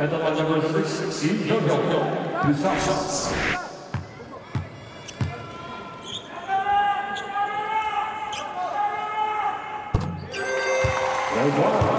And the line number 6, Itoyo Kusasa. Round 1.